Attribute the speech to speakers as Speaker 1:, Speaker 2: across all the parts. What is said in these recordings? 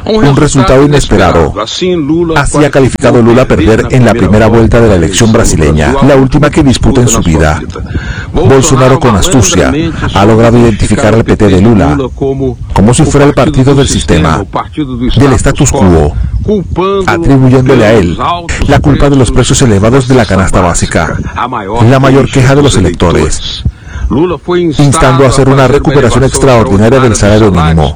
Speaker 1: un resultado inesperado. Así ha calificado Lula perder en la primera vuelta de la elección brasileña, la última que disputa en su vida. Bolsonaro, con astucia, ha logrado identificar al PT de Lula como si fuera el partido del sistema, del status quo, atribuyéndole a él la culpa de los precios elevados de la canasta básica, la mayor queja de los electores, instando a hacer una recuperación extraordinaria del salario mínimo.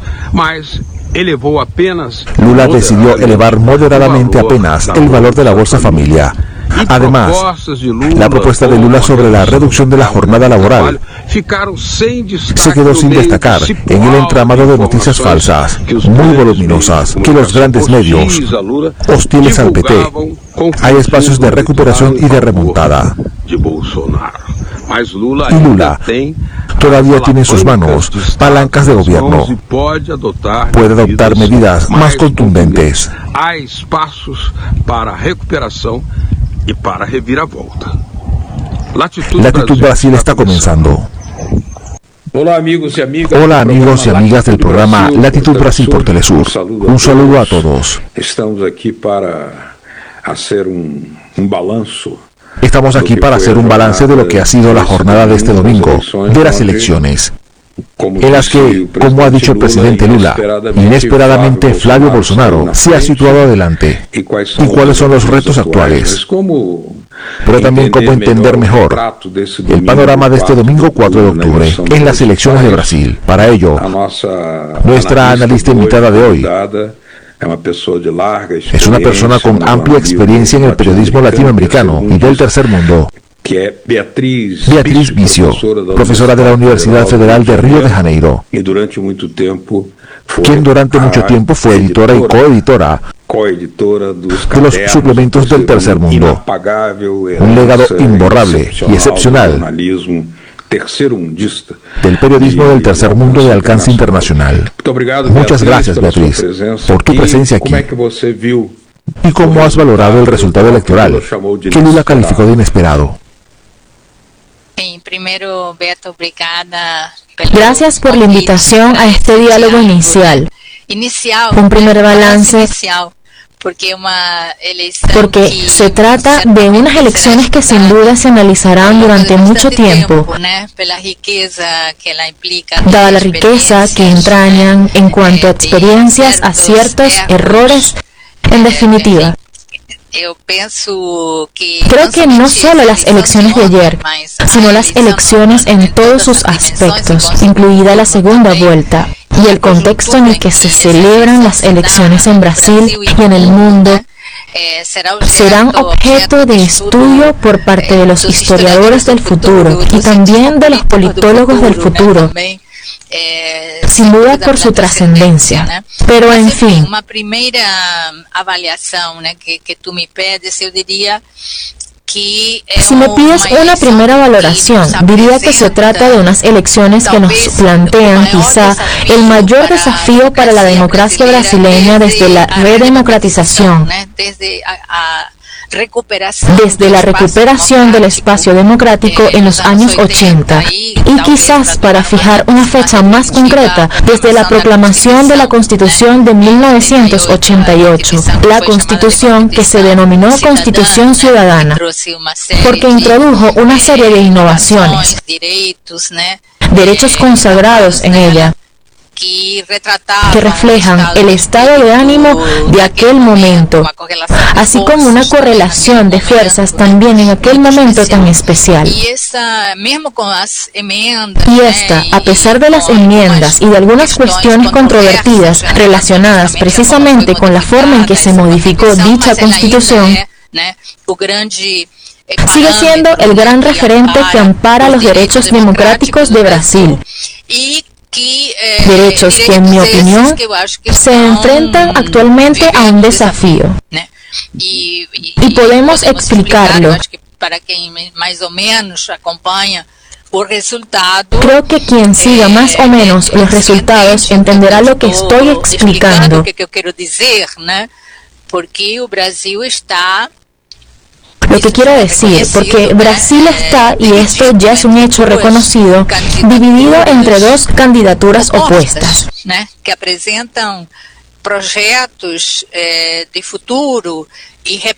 Speaker 1: Lula decidió elevar moderadamente apenas el valor de la Bolsa Familia. Además, la propuesta de Lula sobre la reducción de la jornada laboral se quedó sin destacar en el entramado de noticias falsas, muy voluminosas, que los grandes medios, hostiles al PT, hay espacios de recuperación y de remontada. Y Lula todavía tiene en sus manos palancas de gobierno. Puede adoptar medidas más contundentes.
Speaker 2: Hay espacios para recuperación y para reviravolta.
Speaker 1: Latitud Brasil está comenzando.
Speaker 3: Hola amigos y
Speaker 1: amigas del programa Latitud Brasil por Telesur. Un saludo a todos.
Speaker 3: Estamos aquí para hacer un balanzo.
Speaker 1: Estamos aquí para hacer un balance de lo que ha sido la jornada de este domingo, de las elecciones, en las que, como ha dicho el presidente Lula, inesperadamente Flavio Bolsonaro se ha situado adelante. ¿Y cuáles son los retos actuales? Pero también cómo entender mejor el panorama de este domingo 4 de octubre en las elecciones de Brasil. Para ello, nuestra analista invitada de hoy es una persona con amplia experiencia en el periodismo latinoamericano y del tercer mundo. Beatriz Vicio, profesora de la Universidad Federal de Río de Janeiro, quien durante mucho tiempo fue editora y coeditora de los suplementos del tercer mundo. Un legado imborrable y excepcional del periodismo del tercer mundo de alcance internacional. Muchas gracias, Beatriz, por tu presencia aquí. ¿Y cómo has valorado el resultado electoral, que Lula calificó de inesperado?
Speaker 4: Primero, Beto,
Speaker 5: gracias por la invitación a este diálogo inicial. Un primer balance, porque se trata de unas elecciones que sin duda se analizarán durante mucho tiempo, dada la riqueza que entrañan en cuanto a experiencias, aciertos, errores, en definitiva. Creo que no solo las elecciones de ayer, sino las elecciones en todos sus aspectos, incluida la segunda vuelta, y el contexto en el que se celebran las elecciones en Brasil y en el mundo, serán objeto de estudio por parte de los historiadores del futuro y también de los politólogos del futuro, sin duda por su trascendencia. Pero en fin,
Speaker 4: una primera avaliación que tú me pides, yo diría que
Speaker 5: si me pides una primera valoración, diría que se trata de unas elecciones que nos plantean quizá el mayor desafío para la democracia brasileña desde la redemocratización, desde la recuperación del espacio democrático en los años 80, y quizás para fijar una fecha más concreta, desde la proclamación de la Constitución de 1988, la Constitución que se denominó Constitución Ciudadana, porque introdujo una serie de innovaciones, derechos consagrados en ella, que reflejan el estado de ánimo de aquel momento, así como una correlación de fuerzas también en aquel momento tan especial. Y esta, a pesar de las enmiendas y de algunas cuestiones controvertidas relacionadas precisamente con la forma en que se modificó dicha Constitución, sigue siendo el gran referente que ampara los derechos democráticos de Brasil. Derechos que, en mi opinión, se enfrentan actualmente a un desafío. Y podemos explicarlo. Creo que quien siga más o menos los resultados entenderá lo que estoy explicando. Lo que quiero decir, porque Brasil está, y esto ya es un hecho reconocido, dividido entre dos candidaturas opuestas,
Speaker 4: projetos de futuro e